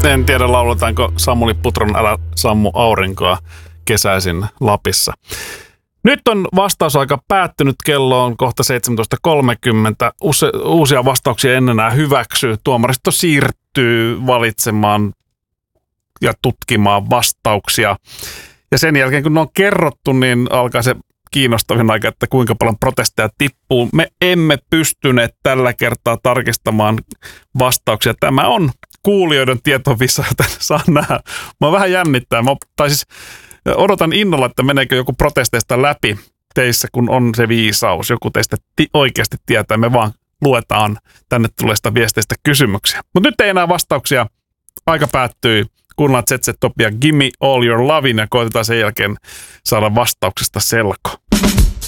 En tiedä, lauletaanko Samuli Putron Älä sammu aurinkoa kesäisin Lapissa. Nyt on vastausaika päättynyt, kello on kohta 17.30. Uusia vastauksia en enää hyväksy. Tuomaristo siirtyy valitsemaan ja tutkimaan vastauksia. Ja sen jälkeen, kun ne on kerrottu, niin alkaa se kiinnostavin aika, että kuinka paljon protesteja tippuu. Me emme pystyneet tällä kertaa tarkistamaan vastauksia. Tämä on kuulijoiden tietovisa, joten saa nähdä. Mä vähän jännittää. Odotan innolla, että meneekö joku protesteista läpi teissä, kun on se viisaus. Joku teistä oikeasti tietää. Me vaan luetaan tänne tulleista viesteistä kysymyksiä. Mutta nyt ei enää vastauksia. Aika päättyy. Kuunnellaan ZZ Topia Gimme All Your Lovin ja koitetaan sen jälkeen saada vastauksesta selko.